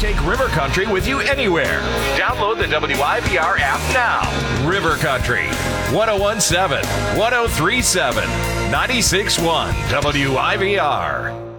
take River Country with you anywhere. Download the WIVR app now. River Country, 1017, 1037, 96.1 WIVR.